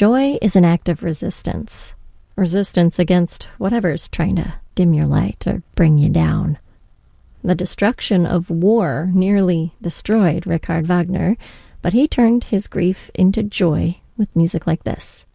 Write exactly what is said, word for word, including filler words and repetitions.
Joy is an act of resistance. Resistance against whatever's trying to dim your light or bring you down. The destruction of war nearly destroyed Richard Wagner, but he turned his grief into joy with music like this.